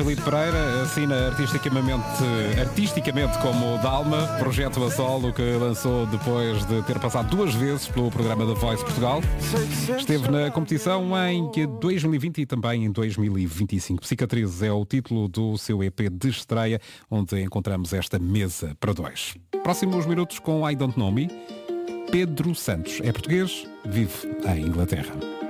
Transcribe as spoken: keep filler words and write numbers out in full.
Filipe Pereira assina artisticamente, artisticamente como Dalma, projeto a solo que lançou depois de ter passado duas vezes pelo programa da Voice Portugal. Esteve na competição em dois mil e vinte e também em dois mil e vinte e cinco. Cicatrizes é o título do seu E P de estreia, onde encontramos esta mesa para dois. Próximos minutos com I Don't Know Me. Pedro Santos é português, vive em Inglaterra.